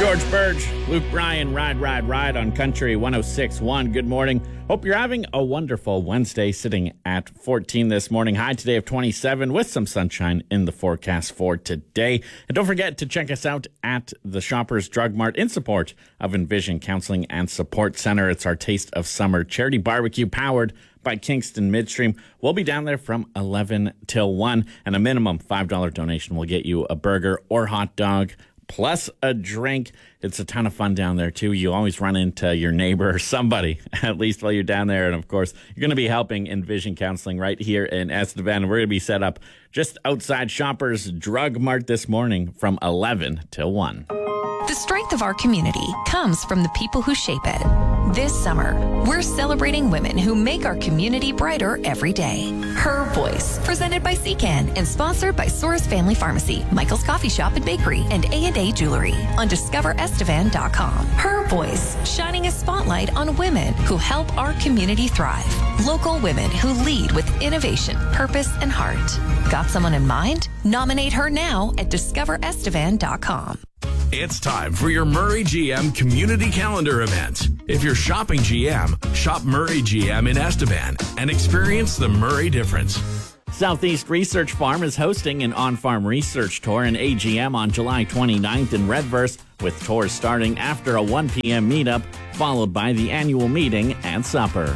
George Burge, Luke Bryan, Ride on Country 106.1. Good morning. Hope you're having a wonderful Wednesday, sitting at 14 this morning. High today of 27 with some sunshine in the forecast for today. And don't forget to check us out at the Shoppers Drug Mart in support of Envision Counseling and Support Center. It's our Taste of Summer charity barbecue powered by Kingston Midstream. We'll be down there from 11 till 1, and a minimum $5 donation will get you a burger or hot dog plus a drink. It's a ton of fun down there, too. You always run into your neighbor or somebody, at least while you're down there. And, of course, you're going to be helping Envision Counseling right here in Estevan. We're going to be set up just outside Shoppers Drug Mart this morning from 11 till 1. The strength of our community comes from the people who shape it. This summer, we're celebrating women who make our community brighter every day. Her Voice, presented by Secan and sponsored by Soros Family Pharmacy, Michael's Coffee Shop and Bakery, and A&A Jewelry on DiscoverEstevan.com. Her Voice, shining a spotlight on women who help our community thrive. Local women who lead with innovation, purpose, and heart. Got someone in mind? Nominate her now at DiscoverEstevan.com. It's time for your Murray GM Community Calendar event. If you're shopping GM, shop Murray GM in Estevan and experience the Murray difference. Southeast Research Farm is hosting an on-farm research tour in AGM on July 29th in Redverse, with tours starting after a 1 p.m. meetup, followed by the annual meeting and supper.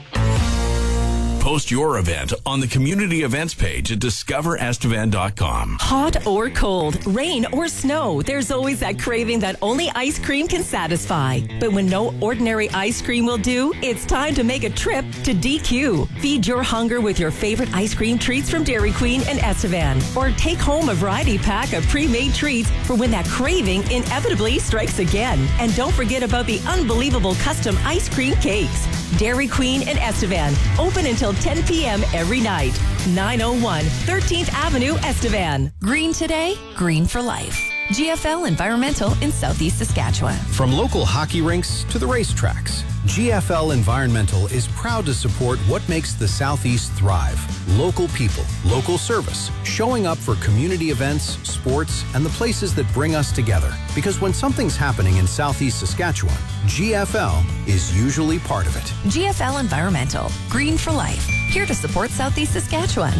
Post your event on the community events page at discoverestevan.com. Hot or cold, rain or snow, there's always that craving that only ice cream can satisfy. But when no ordinary ice cream will do, it's time to make a trip to DQ. Feed your hunger with your favorite ice cream treats from Dairy Queen and Estevan. Or take home a variety pack of pre-made treats for when that craving inevitably strikes again. And don't forget about the unbelievable custom ice cream cakes. Dairy Queen and Estevan, open until 10 p.m. every night. 901 13th Avenue, Estevan. Green today, green for life. GFL Environmental in Southeast Saskatchewan. From local hockey rinks to the racetracks, GFL Environmental is proud to support what makes the Southeast thrive. Local people, local service, showing up for community events, sports, and the places that bring us together. Because when something's happening in Southeast Saskatchewan, GFL is usually part of it. GFL Environmental, green for life. Here to support Southeast Saskatchewan.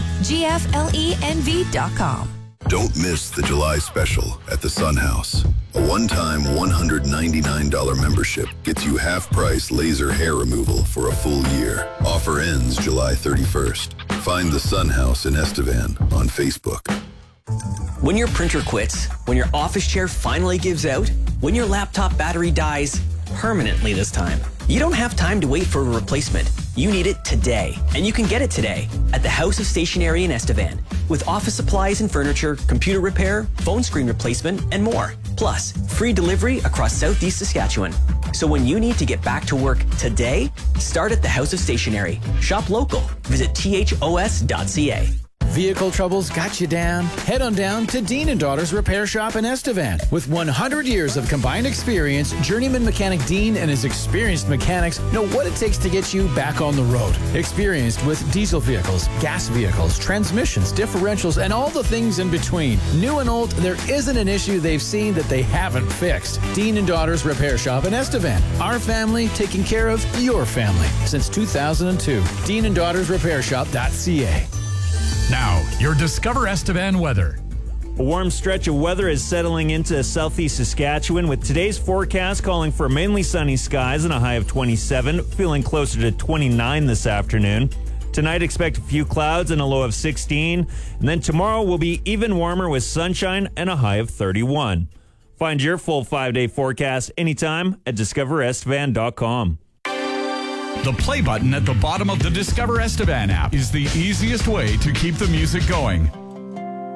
GFLENV.com. Don't miss the July special at the Sun House. A one-time $199 membership gets you half-price laser hair removal for a full year. Offer ends July 31st. Find the Sun House in Estevan on Facebook. When your printer quits, when your office chair finally gives out, when your laptop battery dies, permanently this time, you don't have time to wait for a replacement. You need it today, and you can get it today at the House of Stationery in Estevan with office supplies and furniture, computer repair, phone screen replacement, and more. Plus, free delivery across Southeast Saskatchewan. So when you need to get back to work today, start at the House of Stationery. Shop local. Visit thos.ca. Vehicle troubles got you down? Head on down to Dean & Daughters Repair Shop in Estevan. With 100 years of combined experience, journeyman mechanic Dean and his experienced mechanics know what it takes to get you back on the road. Experienced with diesel vehicles, gas vehicles, transmissions, differentials, and all the things in between. New and old, there isn't an issue they've seen that they haven't fixed. Dean & Daughters Repair Shop in Estevan. Our family taking care of your family since 2002. Dean & Daughters Repair Shop.ca. Now, your Discover Estevan weather. A warm stretch of weather is settling into southeast Saskatchewan, with today's forecast calling for mainly sunny skies and a high of 27, feeling closer to 29 this afternoon. Tonight, expect a few clouds and a low of 16, and then tomorrow will be even warmer with sunshine and a high of 31. Find your full 5-day forecast anytime at discoverestevan.com. The play button at the bottom of the Discover Estevan app is the easiest way to keep the music going.